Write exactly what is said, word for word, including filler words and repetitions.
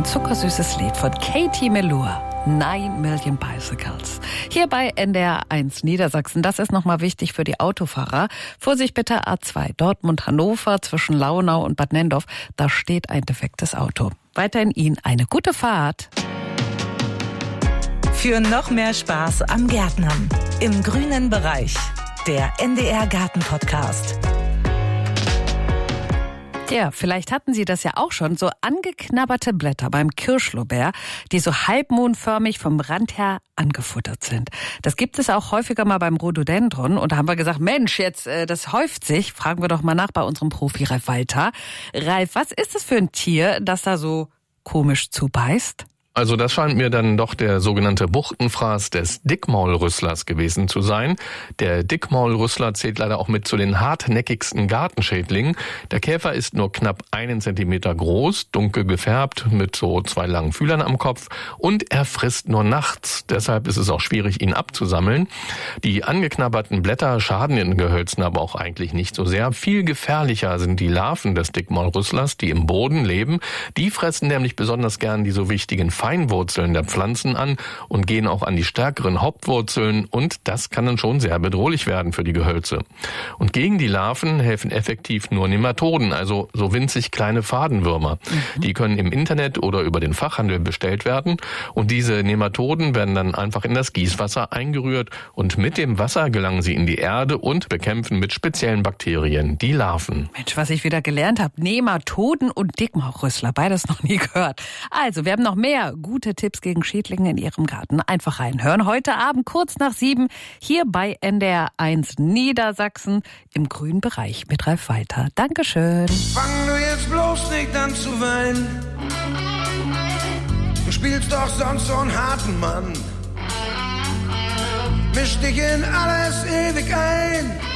ein zuckersüßes Lied von Katie Melua. Nine Million Bicycles. Hier bei N D R eins Niedersachsen. Das ist nochmal wichtig für die Autofahrer. Vorsicht bitte A zwei Dortmund-Hannover zwischen Launau und Bad Nenndorf. Da steht ein defektes Auto. Weiterhin Ihnen eine gute Fahrt. Für noch mehr Spaß am Gärtnern. Im grünen Bereich. Der N D R Garten-Podcast. Ja, vielleicht hatten Sie das ja auch schon, so angeknabberte Blätter beim Kirschlorbeer, die so halbmondförmig vom Rand her angefuttert sind. Das gibt es auch häufiger mal beim Rhododendron. Und da haben wir gesagt, Mensch, jetzt äh, das häuft sich. Fragen wir doch mal nach bei unserem Profi Ralf Walter. Ralf, was ist das für ein Tier, das da so komisch zubeißt? Also das scheint mir dann doch der sogenannte Buchtenfraß des Dickmaulrüsslers gewesen zu sein. Der Dickmaulrüssler zählt leider auch mit zu den hartnäckigsten Gartenschädlingen. Der Käfer ist nur knapp einen Zentimeter groß, dunkel gefärbt, mit so zwei langen Fühlern am Kopf und er frisst nur nachts. Deshalb ist es auch schwierig, ihn abzusammeln. Die angeknabberten Blätter schaden den Gehölzen aber auch eigentlich nicht so sehr. Viel gefährlicher sind die Larven des Dickmaulrüsslers, die im Boden leben. Die fressen nämlich besonders gern die so wichtigen Feinwurzeln der Pflanzen an und gehen auch an die stärkeren Hauptwurzeln und das kann dann schon sehr bedrohlich werden für die Gehölze. Und gegen die Larven helfen effektiv nur Nematoden, also so winzig kleine Fadenwürmer. Mhm. Die können im Internet oder über den Fachhandel bestellt werden und diese Nematoden werden dann einfach in das Gießwasser eingerührt und mit dem Wasser gelangen sie in die Erde und bekämpfen mit speziellen Bakterien die Larven. Mensch, was ich wieder gelernt habe, Nematoden und Dickmaulrüssler, beides noch nie gehört. Also, wir haben noch mehr gute Tipps gegen Schädlinge in Ihrem Garten. Einfach reinhören. Heute Abend kurz nach sieben hier bei N D R eins Niedersachsen im grünen Bereich mit Ralf Walter. Dankeschön. Fang du jetzt bloß nicht an zu weinen. Du spielst doch sonst so einen harten Mann. Misch dich in alles ewig ein.